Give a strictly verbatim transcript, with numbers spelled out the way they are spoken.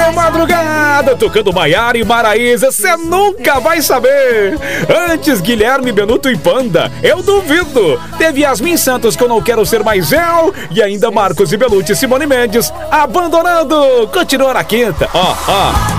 de madrugada, tocando Maiara e Maraísa, cê nunca vai saber. Antes Guilherme, Benuto e Panda, eu duvido. Teve Yasmin Santos, que eu não quero ser mais eu. E ainda Marcos e Belucci e Simone Mendes, abandonando. Continua na quinta, ó, ó.